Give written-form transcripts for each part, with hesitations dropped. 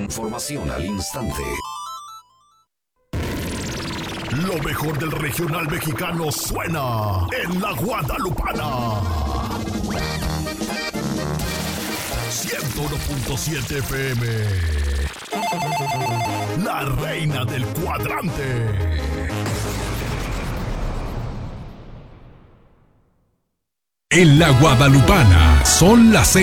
Información al instante. Lo mejor del regional mexicano suena en La Guadalupana. 101.7 FM. La reina del cuadrante. En La Guadalupana son las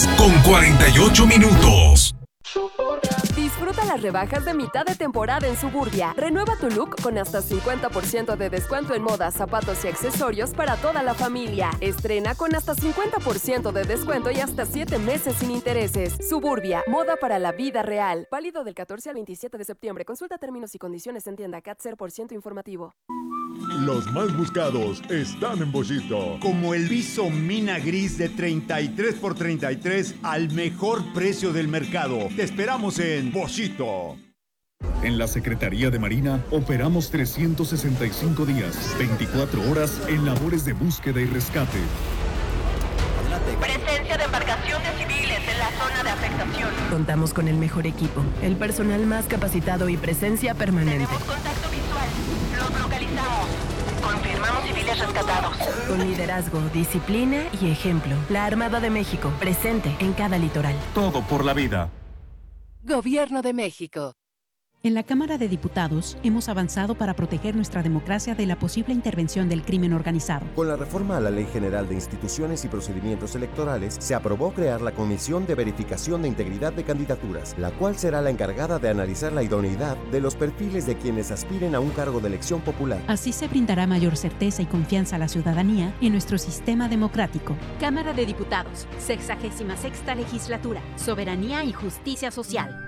6:48. Disfruta las rebajas de mitad de temporada en Suburbia. Renueva tu look con hasta 50% de descuento en moda, zapatos y accesorios para toda la familia. Estrena con hasta 50% de descuento y hasta 7 meses sin intereses. Suburbia, moda para la vida real. Válido del 14 al 27 de septiembre. Consulta términos y condiciones en tienda CAT 0% informativo. Los más buscados están en Boschito. Como el viso mina gris de 33 por 33 al mejor precio del mercado. Te esperamos en Boschito. En la Secretaría de Marina operamos 365 días, 24 horas en labores de búsqueda y rescate. Presencia de embarcaciones civiles en la zona de afectación. Contamos con el mejor equipo, el personal más capacitado y presencia permanente. Tenemos contacto visual. Los localizamos. Confirmamos civiles rescatados. Con liderazgo, disciplina y ejemplo. La Armada de México, presente en cada litoral. Todo por la vida. Gobierno de México. En la Cámara de Diputados hemos avanzado para proteger nuestra democracia de la posible intervención del crimen organizado. Con la reforma a la Ley General de Instituciones y Procedimientos Electorales, se aprobó crear la Comisión de Verificación de Integridad de Candidaturas, la cual será la encargada de analizar la idoneidad de los perfiles de quienes aspiren a un cargo de elección popular. Así se brindará mayor certeza y confianza a la ciudadanía en nuestro sistema democrático. Cámara de Diputados, 66ª Legislatura, Soberanía y Justicia Social.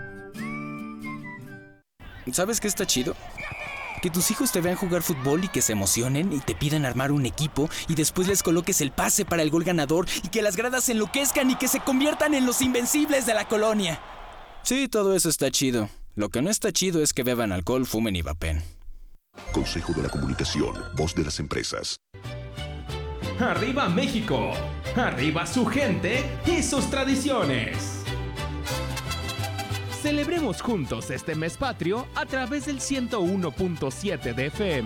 ¿Sabes qué está chido? Que tus hijos te vean jugar fútbol y que se emocionen y te pidan armar un equipo y después les coloques el pase para el gol ganador y que las gradas se enloquezcan y que se conviertan en los invencibles de la colonia. Sí, todo eso está chido. Lo que no está chido es que beban alcohol, fumen y vapen. Consejo de la Comunicación, voz de las empresas. ¡Arriba México! ¡Arriba su gente y sus tradiciones! Celebremos juntos este mes patrio a través del 101.7 de FM.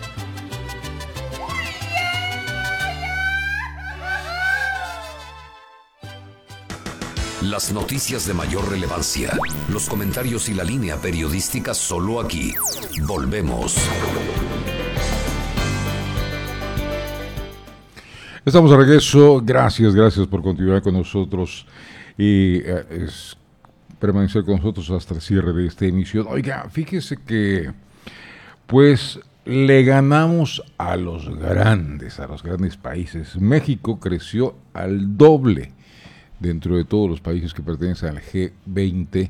Las noticias de mayor relevancia, los comentarios y la línea periodística solo aquí. Volvemos. Estamos de regreso. Gracias por continuar con nosotros y permanecer con nosotros hasta el cierre de esta emisión. Oiga, fíjese que pues le ganamos a los grandes países. México creció al doble dentro de todos los países que pertenecen al G20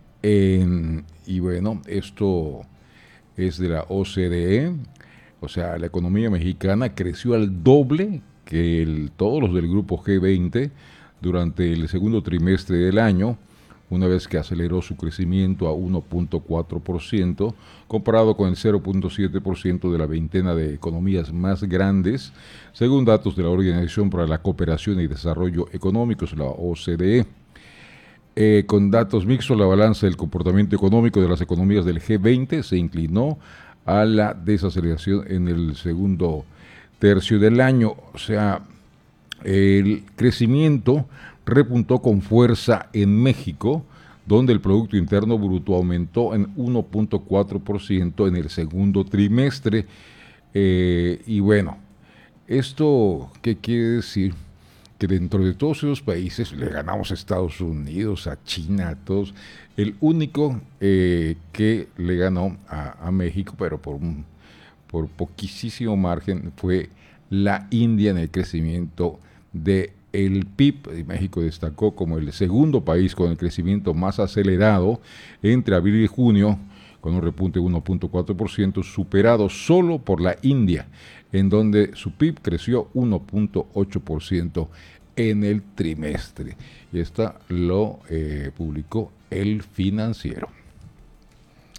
y bueno, esto es de la OCDE, o sea, la economía mexicana creció al doble que todos los del grupo G20 durante el segundo trimestre del año, una vez que aceleró su crecimiento a 1.4%, comparado con el 0.7% de la veintena de economías más grandes, según datos de la Organización para la Cooperación y Desarrollo Económicos, la OCDE. Con datos mixtos, la balanza del comportamiento económico de las economías del G20 se inclinó a la desaceleración en el segundo tercio del año. O sea, el crecimiento repuntó con fuerza en México, donde el Producto Interno Bruto aumentó en 1.4% en el segundo trimestre. Y bueno, ¿esto qué quiere decir? Que dentro de todos esos países le ganamos a Estados Unidos, a China, a todos. El único que le ganó a México, pero por poquísimo margen, fue la India en el crecimiento del PIB. México destacó como el segundo país con el crecimiento más acelerado entre abril y junio, con un repunte de 1.4%, superado solo por la India, en donde su PIB creció 1.8% en el trimestre. Y esta lo publicó El Financiero.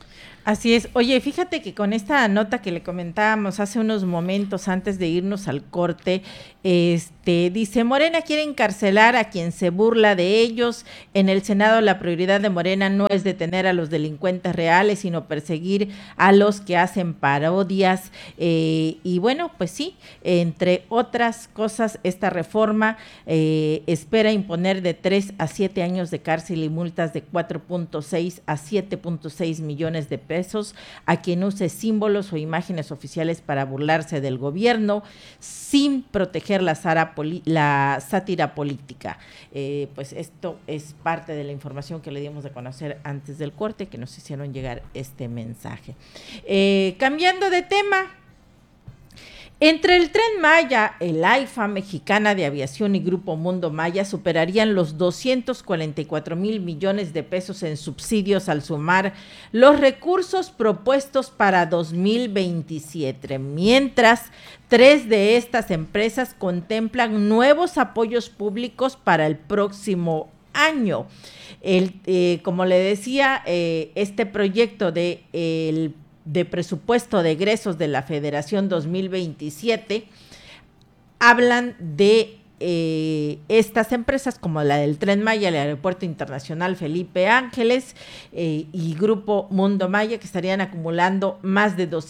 Así es. Oye, fíjate que con esta nota que le comentábamos hace unos momentos antes de irnos al corte, dice, Morena quiere encarcelar a quien se burla de ellos. En el Senado la prioridad de Morena no es detener a los delincuentes reales, sino perseguir a los que hacen parodias. Y bueno, pues sí, entre otras cosas, esta reforma espera imponer de 3 a 7 años de cárcel y multas de 4.6 a 7.6 millones de pesos a quien use símbolos o imágenes oficiales para burlarse del gobierno sin proteger la sátira política. Pues esto es parte de la información que le dimos de conocer antes del corte, que nos hicieron llegar este mensaje. Cambiando de tema, entre el Tren Maya, el AIFA, Mexicana de Aviación y Grupo Mundo Maya superarían los 244,000 millones de pesos en subsidios al sumar los recursos propuestos para 2027, mientras 3 de estas empresas contemplan nuevos apoyos públicos para el próximo año. Como le decía, este proyecto de presupuesto de egresos de la Federación 2027, hablan de estas empresas como la del Tren Maya, el Aeropuerto Internacional Felipe Ángeles y Grupo Mundo Maya, que estarían acumulando más de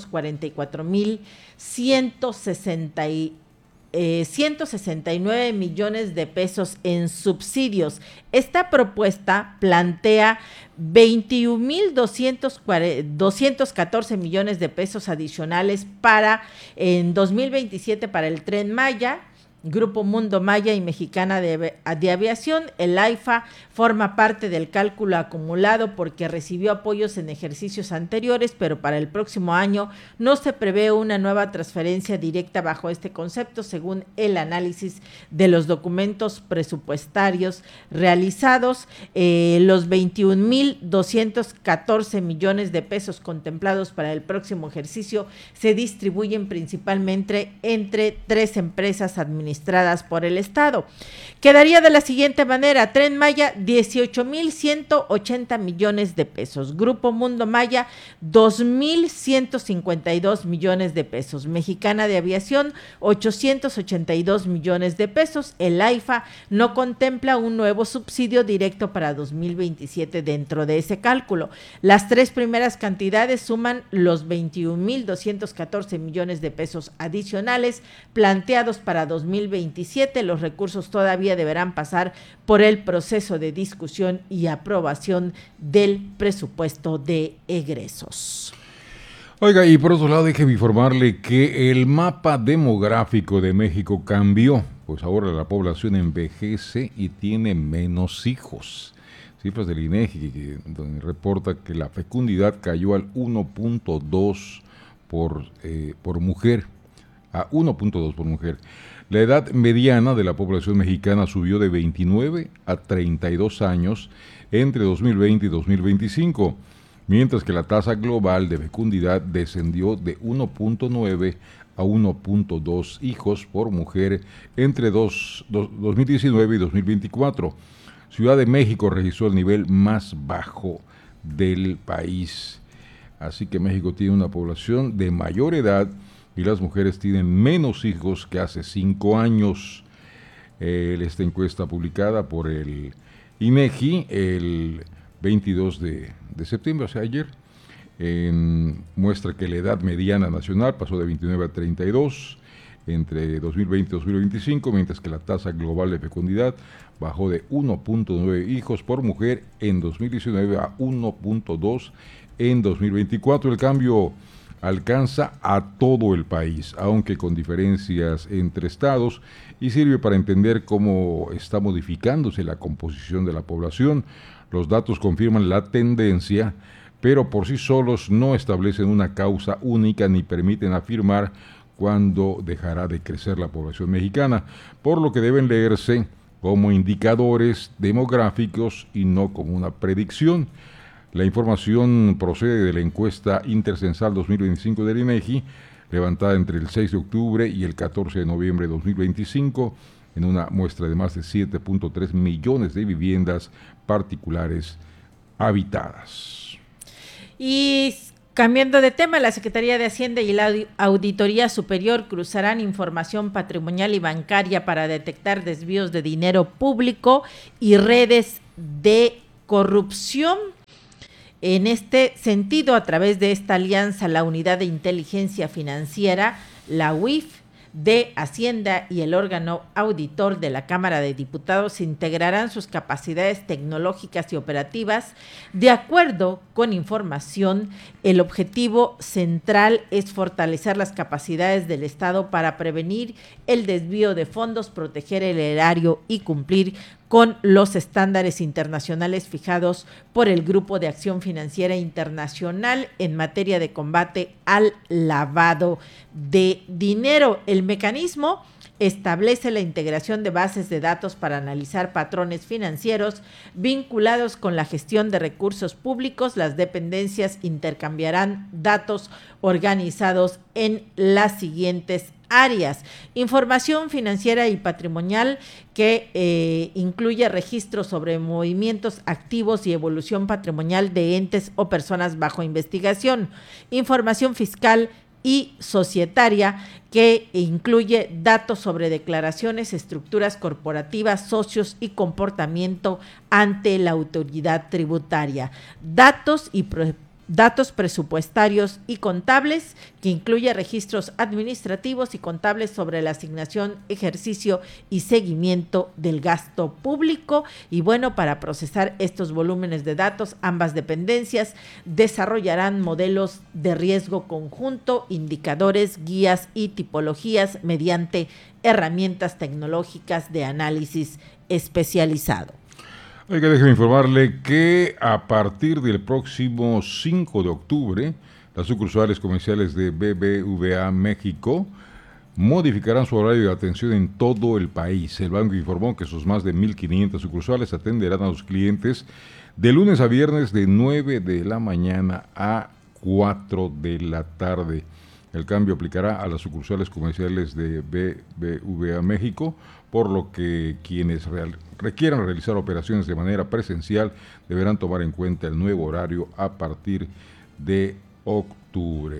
169 millones de pesos en subsidios. Esta propuesta plantea 21,214 millones de pesos adicionales para en 2027 para el Tren Maya, Grupo Mundo Maya y Mexicana de Aviación. El AIFA forma parte del cálculo acumulado porque recibió apoyos en ejercicios anteriores, pero para el próximo año no se prevé una nueva transferencia directa bajo este concepto, según el análisis de los documentos presupuestarios realizados. Los 21,214 millones de pesos contemplados para el próximo ejercicio se distribuyen principalmente entre 3 empresas administrativas por el Estado. Quedaría de la siguiente manera: Tren Maya, 18,180 millones de pesos. Grupo Mundo Maya, 2,152 millones de pesos. Mexicana de Aviación, 882 millones de pesos. El AIFA no contempla un nuevo subsidio directo para 2027 dentro de ese cálculo. Las 3 primeras cantidades suman los 21,214 millones de pesos adicionales planteados para 2027. Los recursos todavía deberán pasar por el proceso de discusión y aprobación del presupuesto de egresos. Oiga, y por otro lado, déjeme informarle que el mapa demográfico de México cambió, pues ahora la población envejece y tiene menos hijos. Cifras del INEGI, donde reporta que la fecundidad cayó al 1.2 por mujer, a 1.2 por mujer. La edad mediana de la población mexicana subió de 29 a 32 años entre 2020 y 2025, mientras que la tasa global de fecundidad descendió de 1.9 a 1.2 hijos por mujer entre 2019 y 2024. Ciudad de México registró el nivel más bajo del país. Así que México tiene una población de mayor edad y las mujeres tienen menos hijos que hace 5 años. Esta encuesta publicada por el INEGI el 22 de septiembre, o sea, ayer, muestra que la edad mediana nacional pasó de 29 a 32 entre 2020 y 2025, mientras que la tasa global de fecundidad bajó de 1.9 hijos por mujer en 2019 a 1.2 en 2024. El cambio alcanza a todo el país, aunque con diferencias entre estados, y sirve para entender cómo está modificándose la composición de la población. Los datos confirman la tendencia, pero por sí solos no establecen una causa única ni permiten afirmar cuándo dejará de crecer la población mexicana, por lo que deben leerse como indicadores demográficos y no como una predicción. La información procede de la encuesta intercensal 2025 del INEGI, levantada entre el 6 de octubre y el 14 de noviembre de 2025, en una muestra de más de 7.3 millones de viviendas particulares habitadas. Y cambiando de tema, la Secretaría de Hacienda y la Auditoría Superior cruzarán información patrimonial y bancaria para detectar desvíos de dinero público y redes de corrupción. En este sentido, a través de esta alianza, la Unidad de Inteligencia Financiera, la UIF, de Hacienda y el órgano auditor de la Cámara de Diputados integrarán sus capacidades tecnológicas y operativas de acuerdo con información. El objetivo central es fortalecer las capacidades del Estado para prevenir el desvío de fondos, proteger el erario y cumplir con los estándares internacionales fijados por el Grupo de Acción Financiera Internacional en materia de combate al lavado de dinero. El mecanismo establece la integración de bases de datos para analizar patrones financieros vinculados con la gestión de recursos públicos. Las dependencias intercambiarán datos organizados en las siguientes áreas: información financiera y patrimonial que incluye registros sobre movimientos activos y evolución patrimonial de entes o personas bajo investigación, información fiscal y societaria que incluye datos sobre declaraciones, estructuras corporativas, socios y comportamiento ante la autoridad tributaria, datos presupuestarios y contables, que incluye registros administrativos y contables sobre la asignación, ejercicio y seguimiento del gasto público. Y bueno, para procesar estos volúmenes de datos, ambas dependencias desarrollarán modelos de riesgo conjunto, indicadores, guías y tipologías mediante herramientas tecnológicas de análisis especializado. Oiga, déjeme informarle que a partir del próximo 5 de octubre, las sucursales comerciales de BBVA México modificarán su horario de atención en todo el país. El banco informó que sus más de 1,500 sucursales atenderán a los clientes de lunes a viernes de 9 de la mañana a 4 de la tarde. El cambio aplicará a las sucursales comerciales de BBVA México, por lo que quienes requieran realizar operaciones de manera presencial deberán tomar en cuenta el nuevo horario a partir de octubre.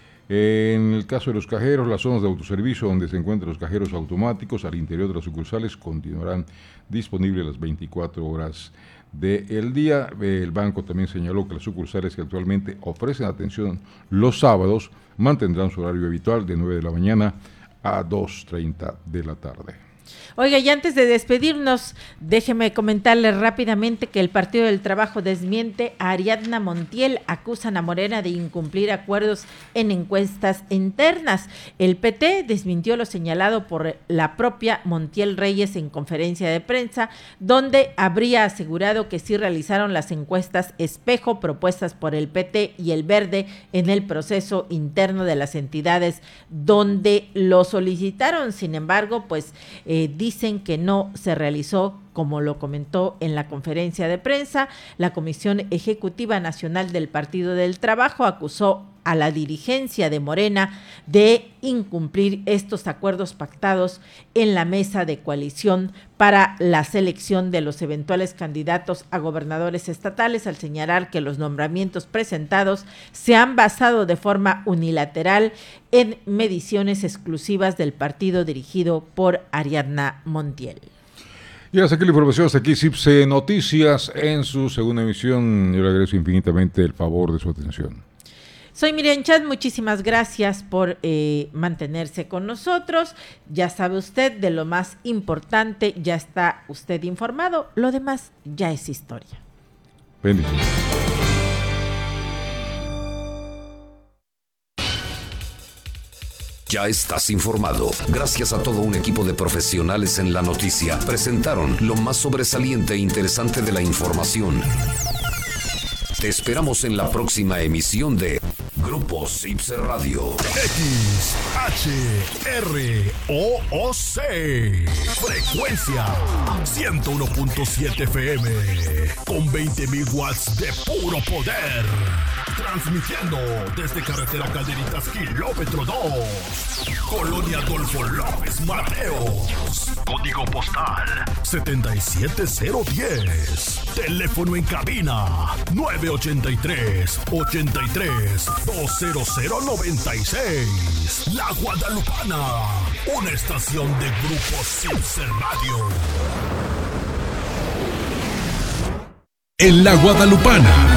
En el caso de los cajeros, las zonas de autoservicio donde se encuentran los cajeros automáticos al interior de las sucursales continuarán disponibles las 24 horas del día. El banco también señaló que las sucursales que actualmente ofrecen atención los sábados mantendrán su horario habitual de 9 de la mañana a 2:30 de la tarde. Oiga, y antes de despedirnos, déjeme comentarles rápidamente que el Partido del Trabajo desmiente a Ariadna Montiel. Acusan a Morena de incumplir acuerdos en encuestas internas. El PT desmintió lo señalado por la propia Montiel Reyes en conferencia de prensa, donde habría asegurado que sí realizaron las encuestas espejo propuestas por el PT y el Verde en el proceso interno de las entidades donde lo solicitaron. Sin embargo, pues dicen que no se realizó, como lo comentó en la conferencia de prensa. La Comisión Ejecutiva Nacional del Partido del Trabajo acusó a la dirigencia de Morena de incumplir estos acuerdos pactados en la mesa de coalición para la selección de los eventuales candidatos a gobernadores estatales, al señalar que los nombramientos presentados se han basado de forma unilateral en mediciones exclusivas del partido dirigido por Ariadna Montiel. Y hasta aquí la información, hasta aquí CIPSE Noticias en su segunda emisión. Yo le agradezco infinitamente el favor de su atención. Soy Miriam Chat, muchísimas gracias por mantenerse con nosotros. Ya sabe usted de lo más importante, ya está usted informado, lo demás ya es historia. Bendiciones. Ya estás informado. Gracias a todo un equipo de profesionales en la noticia. Presentaron lo más sobresaliente e interesante de la información. Te esperamos en la próxima emisión de Grupo Sipse Radio. XHROOC. Frecuencia 101.7 FM. Con 20.000 watts de puro poder. Transmitiendo desde carretera Calderitas, kilómetro 2. Colonia Adolfo López Mateos. Código postal 77010. Teléfono en cabina 983-83-20096. La Guadalupana, una estación de Grupo Sipse Radio. En La Guadalupana